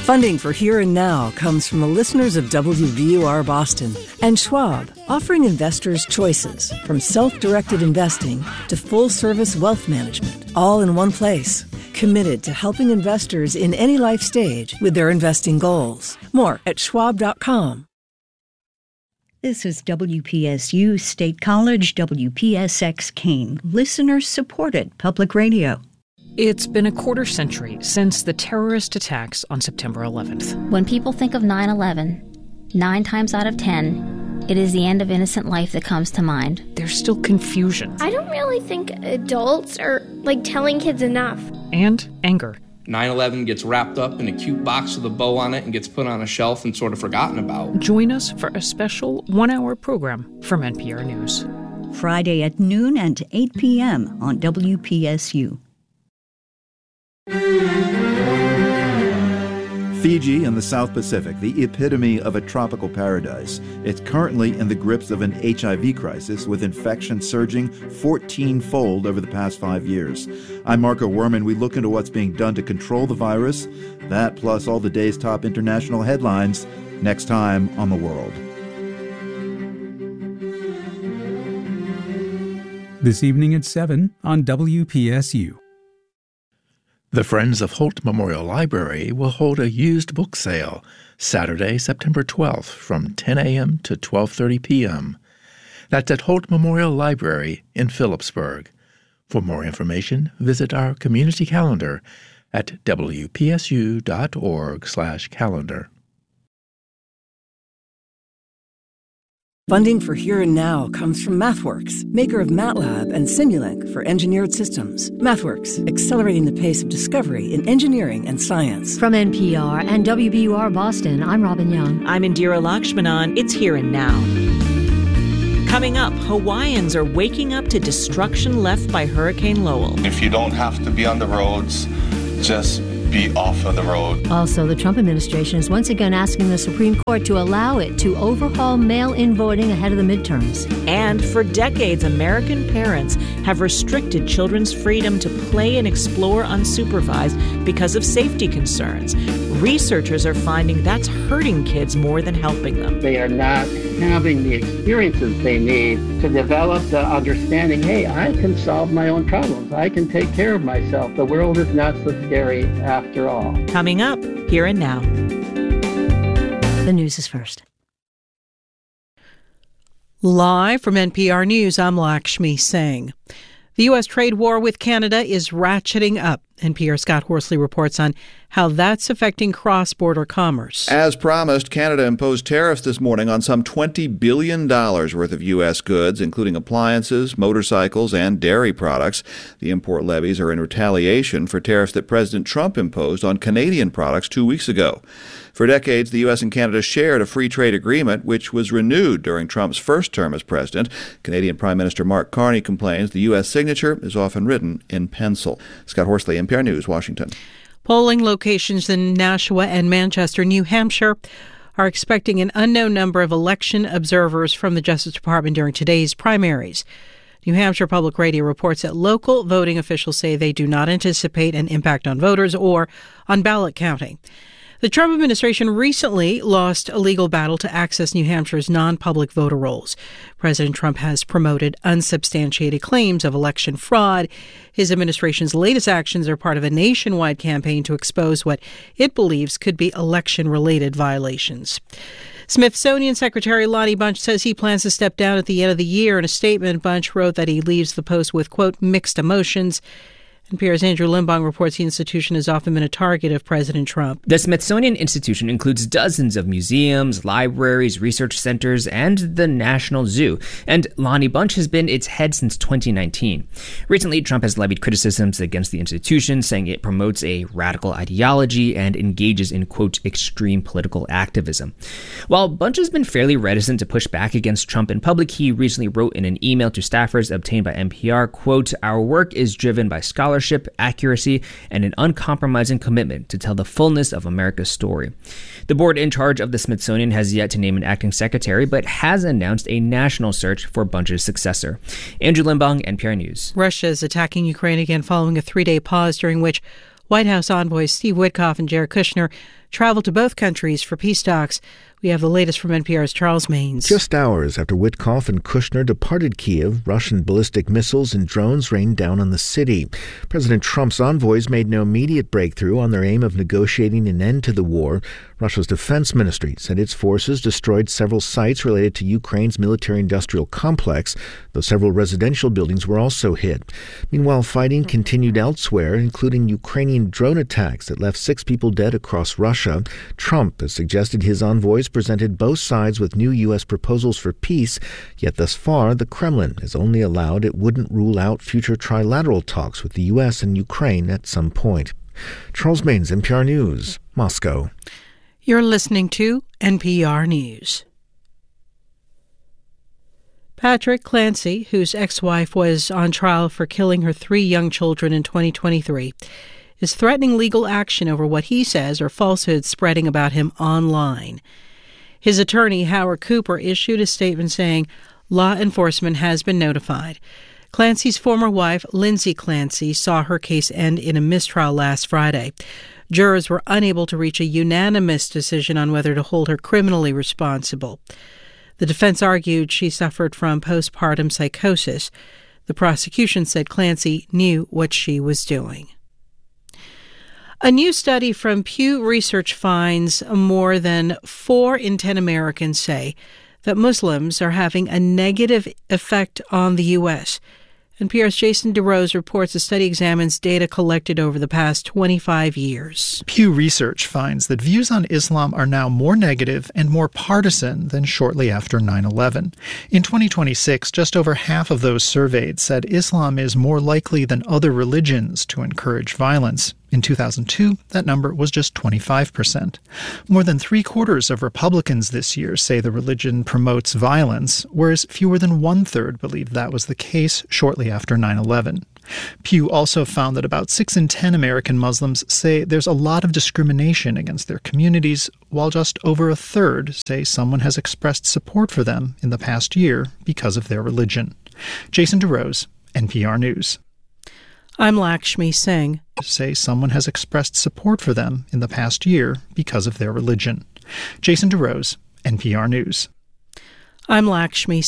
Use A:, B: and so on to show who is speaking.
A: Funding for Here and Now comes from the listeners of WVUR Boston and Schwab, offering investors choices from self-directed investing to full-service wealth management, all in one place. Committed to helping investors in any life stage with their investing goals. More at schwab.com.
B: This is WPSU State College, WPSX Keene, listener-supported public radio.
C: It's been a quarter century since the terrorist attacks on September 11th.
D: When people think of 9/11, 9 times out of 10, it is the end of innocent life that comes to mind.
C: There's still confusion.
E: I don't really think adults are, telling kids enough.
C: And anger.
F: 9/11 gets wrapped up in a cute box with a bow on it and gets put on a shelf and sort of forgotten about.
C: Join us for a special 1-hour program from NPR News.
B: Friday at noon and 8 p.m. on WPSU.
G: Fiji in the South Pacific, the epitome of a tropical paradise. It's currently in the grips of an HIV crisis, with infection surging 14-fold over the past 5 years. I'm Marco Werman. We look into what's being done to control the virus. That plus all the day's top international headlines next time on The World.
H: This evening at 7 on WPSU.
I: The Friends of Holt Memorial Library will hold a used book sale Saturday, September 12th from 10 a.m. to 12:30 p.m. That's at Holt Memorial Library in Phillipsburg. For more information, visit our community calendar at wpsu.org/calendar.
A: Funding for Here and Now comes from MathWorks, maker of MATLAB and Simulink for engineered systems. MathWorks, accelerating the pace of discovery in engineering and science.
J: From NPR and WVUR Boston, I'm Robin Young.
K: I'm Indira Lakshmanan. It's Here and Now. Coming up, Hawaiians are waking up to destruction left by Hurricane Lowell.
L: If you don't have to be on the roads, just be off of the road.
J: Also, the Trump administration is once again asking the Supreme Court to allow it to overhaul mail-in voting ahead of the midterms.
K: And for decades, American parents have restricted children's freedom to play and explore unsupervised because of safety concerns. Researchers are finding that's hurting kids more than helping them.
M: They are not having the experiences they need to develop the understanding, hey, I can solve my own problems. I can take care of myself. The world is not so scary after all.
K: Coming up, Here and Now.
J: The news is first.
N: Live from NPR News, I'm Lakshmi Singh. The U.S. trade war with Canada is ratcheting up. NPR's Scott Horsley reports on how that's affecting cross-border commerce.
O: As promised, Canada imposed tariffs this morning on some $20 billion worth of U.S. goods, including appliances, motorcycles, and dairy products. The import levies are in retaliation for tariffs that President Trump imposed on Canadian products 2 weeks ago. For decades, the U.S. and Canada shared a free trade agreement, which was renewed during Trump's first term as president. Canadian Prime Minister Mark Carney complains the U.S. signature is often written in pencil. Scott Horsley, NPR News, Washington.
N: Polling locations in Nashua and Manchester, New Hampshire, are expecting an unknown number of election observers from the Justice Department during today's primaries. New Hampshire Public Radio reports that local voting officials say they do not anticipate an impact on voters or on ballot counting. The Trump administration recently lost a legal battle to access New Hampshire's non-public voter rolls. President Trump has promoted unsubstantiated claims of election fraud. His administration's latest actions are part of a nationwide campaign to expose what it believes could be election-related violations. Smithsonian Secretary Lonnie Bunch says he plans to step down at the end of the year. In a statement, Bunch wrote that he leaves the post with, quote, mixed emotions. NPR's Andrew Limbong reports the institution has often been a target of President Trump.
P: The Smithsonian Institution includes dozens of museums, libraries, research centers, and the National Zoo. And Lonnie Bunch has been its head since 2019. Recently, Trump has levied criticisms against the institution, saying it promotes a radical ideology and engages in, quote, extreme political activism. While Bunch has been fairly reticent to push back against Trump in public, he recently wrote in an email to staffers obtained by NPR, quote, our work is driven by scholarship, accuracy, and an uncompromising commitment to tell the fullness of America's story. The board in charge of the Smithsonian has yet to name an acting secretary, but has announced a national search for Bunch's successor. Andrew Limbong, NPR News.
N: Russia is attacking Ukraine again following a 3-day pause during which White House envoys Steve Witkoff and Jared Kushner traveled to both countries for peace talks. We have the latest from NPR's Charles Maynes.
Q: Just hours after Witkoff and Kushner departed Kiev, Russian ballistic missiles and drones rained down on the city. President Trump's envoys made no immediate breakthrough on their aim of negotiating an end to the war. Russia's defense ministry said its forces destroyed several sites related to Ukraine's military-industrial complex, though several residential buildings were also hit. Meanwhile, fighting continued elsewhere, including Ukrainian drone attacks that left 6 people dead across Russia. Trump has suggested his envoys presented both sides with new U.S. proposals for peace, yet thus far the Kremlin has only allowed it wouldn't rule out future trilateral talks with the U.S. and Ukraine at some point. Charles Maynes, NPR News, Moscow.
N: You're listening to NPR News. Patrick Clancy, whose ex-wife was on trial for killing her 3 young children in 2023, is threatening legal action over what he says are falsehoods spreading about him online. His attorney, Howard Cooper, issued a statement saying law enforcement has been notified. Clancy's former wife, Lindsay Clancy, saw her case end in a mistrial last Friday. Jurors were unable to reach a unanimous decision on whether to hold her criminally responsible. The defense argued she suffered from postpartum psychosis. The prosecution said Clancy knew what she was doing. A new study from Pew Research finds more than 4 in 10 Americans say that Muslims are having a negative effect on the U.S. NPR's Jason DeRose reports the study examines data collected over the past 25 years.
R: Pew Research finds that views on Islam are now more negative and more partisan than shortly after 9/11. In 2026, just over half of those surveyed said Islam is more likely than other religions to encourage violence. In 2002, that number was just 25%. More than 3/4 of Republicans this year say the religion promotes violence, whereas fewer than 1/3 believe that was the case shortly after 9/11. Pew also found that about 6 in 10 American Muslims say there's a lot of discrimination against their communities, while just over 1/3 say someone has expressed support for them in the past year because of their religion. Jason DeRose, NPR News.
N: I'm Lakshmi Singh.
R: Say someone has expressed support for them in the past year because of their religion. Jason DeRose, NPR News.
N: I'm Lakshmi